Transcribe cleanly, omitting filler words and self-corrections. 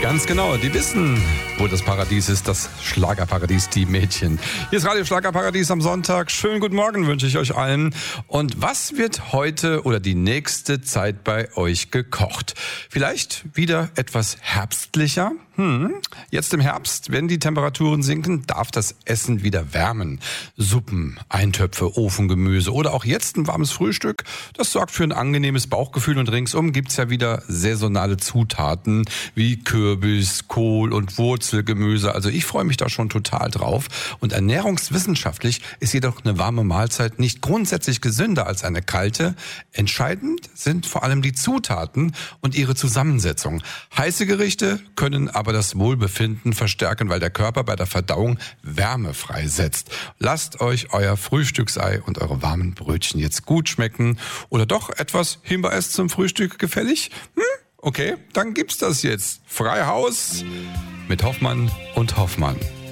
Ganz genau, die wissen, wo das Paradies ist, das Schlagerparadies, die Mädchen. Hier ist Radio Schlagerparadies am Sonntag. Schönen guten Morgen wünsche ich euch allen. Und was wird heute oder die nächste Zeit bei euch gekocht? Vielleicht wieder etwas herbstlicher? Jetzt im Herbst, wenn die Temperaturen sinken, darf das Essen wieder wärmen. Suppen, Eintöpfe, Ofengemüse oder auch jetzt ein warmes Frühstück. Das sorgt für ein angenehmes Bauchgefühl und ringsum gibt's ja wieder saisonale Zutaten wie Kürbis, Kohl und Wurzelgemüse. Also ich freue mich da schon total drauf. Und ernährungswissenschaftlich ist jedoch eine warme Mahlzeit nicht grundsätzlich gesünder als eine kalte. Entscheidend sind vor allem die Zutaten und ihre Zusammensetzung. Heiße Gerichte können aber das Wohlbefinden verstärken, weil der Körper bei der Verdauung Wärme freisetzt. Lasst euch euer Frühstücksei und eure warmen Brötchen jetzt gut schmecken. Oder doch etwas Himbeereis zum Frühstück gefällig? Okay, dann gibt's das jetzt. Frei Haus mit Hoffmann und Hoffmann.